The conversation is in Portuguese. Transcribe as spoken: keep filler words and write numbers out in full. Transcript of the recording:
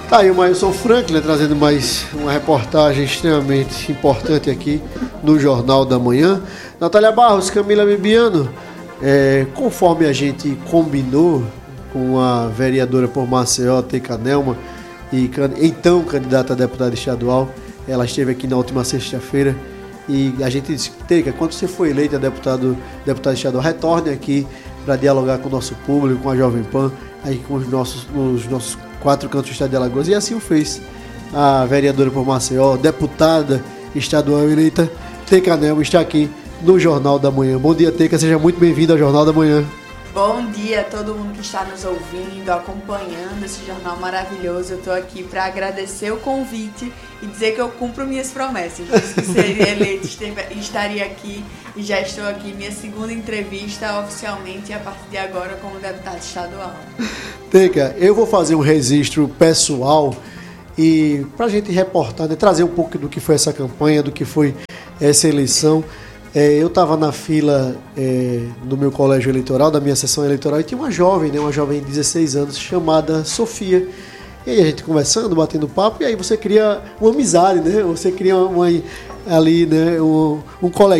Tá aí o Mailson Franklin trazendo mais uma reportagem extremamente importante aqui no Jornal da Manhã. Natália Barros, Camila Bibiano, é, conforme a gente combinou com a vereadora por Maceió, Teca Nelma, e então candidata a deputada estadual, ela esteve aqui na última sexta-feira e a gente disse, Teca, quando você for eleita deputado, deputada estadual, retorne aqui para dialogar com o nosso público, com a Jovem Pan, aí com os nossos, os nossos quatro cantos do estado de Alagoas, e assim o fez. A vereadora por Maceió, deputada estadual eleita, Teca Nelma, está aqui no Jornal da Manhã. Bom dia, Teca, seja muito bem-vinda ao Jornal da Manhã. Bom dia a todo mundo que está nos ouvindo, acompanhando esse jornal maravilhoso. Eu estou aqui para agradecer o convite e dizer que eu cumpro minhas promessas. Disse que seria eleito, estaria aqui e já estou aqui. Minha segunda entrevista oficialmente a partir de agora como deputada estadual. Teca, eu vou fazer um registro pessoal e para a gente reportar, né, trazer um pouco do que foi essa campanha, do que foi essa eleição. É, eu estava na fila é, do meu colégio eleitoral, da minha sessão eleitoral, e tinha uma jovem, né, uma jovem de dezesseis anos, chamada Sofia. E aí a gente conversando, batendo papo, e aí você cria uma amizade, né? Você cria uma, ali, né, um, um colega.